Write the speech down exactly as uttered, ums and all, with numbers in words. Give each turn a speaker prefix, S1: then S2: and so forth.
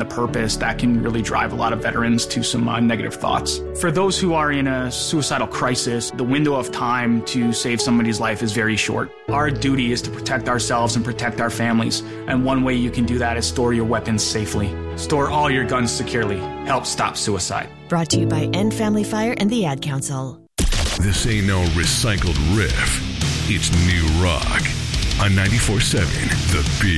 S1: purpose, that can really drive a lot of veterans to some uh, negative thoughts. For those who are in a suicidal crisis, the window of time to save somebody's life is very short. Our duty is to protect ourselves and protect our families, and one way you can do that is store your weapons safely. Store all your guns securely. Help stop suicide.
S2: Brought to you by End Family Fire and the Ad Council.
S3: This ain't no recycled riff. It's new rock on ninety-four seven The Beat.